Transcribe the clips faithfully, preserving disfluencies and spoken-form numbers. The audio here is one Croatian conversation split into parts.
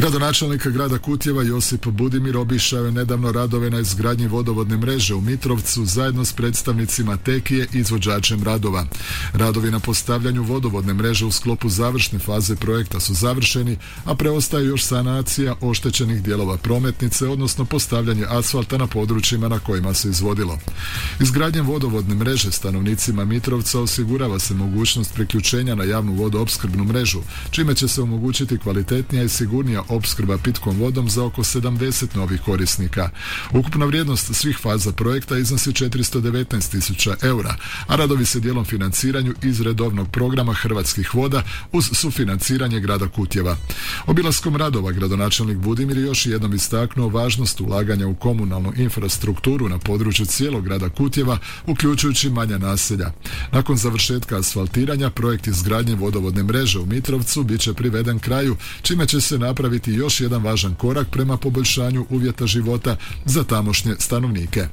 Gradonačelnik grada Kutjeva Josip Budimir obišao je nedavno radove na izgradnji vodovodne mreže u Mitrovcu zajedno s predstavnicima Tekije i izvođačem radova. Radovi na postavljanju vodovodne mreže u sklopu završne faze projekta su završeni, a preostaje još sanacija oštećenih dijelova prometnice, odnosno postavljanje asfalta na područjima na kojima se izvodilo. Izgradnjem vodovodne mreže stanovnicima Mitrovca osigurava se mogućnost priključenja na javnu vodoopskrbnu mrežu, čime će se omogućiti kvalitetnija i sigurnija opskrba pitkom vodom za oko sedamdeset novih korisnika. Ukupna vrijednost svih faza projekta iznosi četiristo devetnaest tisuća eura, a radovi se dijelom financiranju iz redovnog programa Hrvatskih voda uz sufinanciranje grada Kutjeva. Obilaskom radova gradonačelnik Budimir još jednom istaknuo važnost ulaganja u komunalnu infrastrukturu na području cijelog grada Kutjeva, uključujući manja naselja. Nakon završetka asfaltiranja, projekt izgradnje vodovodne mreže u Mitrovcu bit će priveden kraju, čime će se napraviti još jedan važan korak prema poboljšanju uvjeta života za tamošnje stanovnike.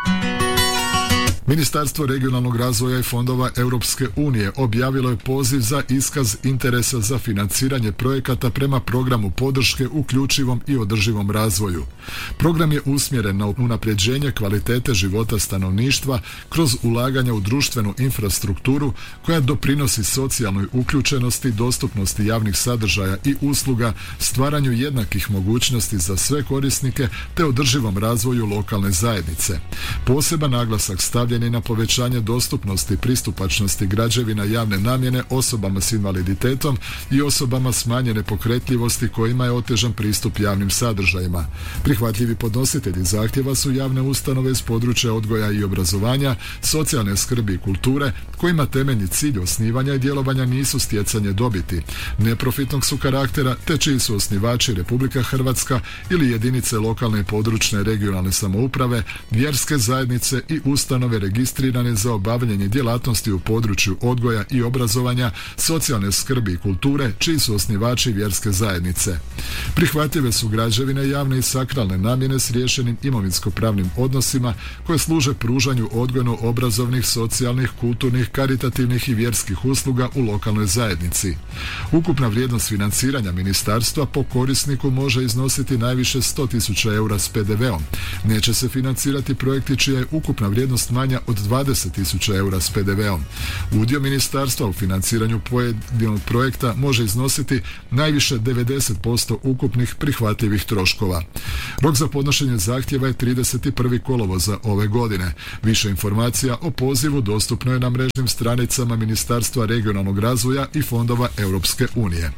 Ministarstvo regionalnog razvoja i fondova Europske unije objavilo je poziv za iskaz interesa za financiranje projekata prema programu podrške uključivom i održivom razvoju. Program je usmjeren na unapređenje kvalitete života stanovništva kroz ulaganja u društvenu infrastrukturu koja doprinosi socijalnoj uključenosti, dostupnosti javnih sadržaja i usluga, stvaranju jednakih mogućnosti za sve korisnike te održivom razvoju lokalne zajednice. Poseban naglasak stavljen na povećanje dostupnosti i pristupačnosti građevina javne namjene osobama s invaliditetom i osobama smanjene pokretljivosti kojima je otežan pristup javnim sadržajima. Prihvatljivi podnositelji zahtjeva su javne ustanove iz područja odgoja i obrazovanja, socijalne skrbi i kulture, kojima temeljni cilj osnivanja i djelovanja nisu stjecanje dobiti, neprofitnog su karaktera te čiji su osnivači Republika Hrvatska ili jedinice lokalne i područne regionalne samouprave, vjerske zajednice i ustanove registrirane za obavljanje djelatnosti u području odgoja i obrazovanja, socijalne skrbi i kulture, čiji su osnivači vjerske zajednice. Prihvatljive su građevine javne i sakralne namjene s riješenim imovinsko-pravnim odnosima koje služe pružanju odgojno-obrazovnih, socijalnih, kulturnih, karitativnih i vjerskih usluga u lokalnoj zajednici. Ukupna vrijednost financiranja ministarstva po korisniku može iznositi najviše sto tisuća eura s pe de veom. Neće se financirati projekti čija je ukupna vrijednost manja od dvadeset tisuća eura s pe de veom. Udio ministarstva u financiranju pojedinog projekta može iznositi najviše devedeset posto ukupnih prihvatljivih troškova. Rok za podnošenje zahtjeva je trideset prvi kolovoza ove godine. Više informacija o pozivu dostupno je na mrežnim stranicama Ministarstva regionalnog razvoja i fondova Europske unije.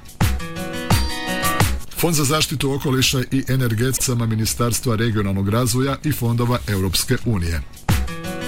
Fond za zaštitu okoliša i energeticama Ministarstva regionalnog razvoja i fondova Europske unije.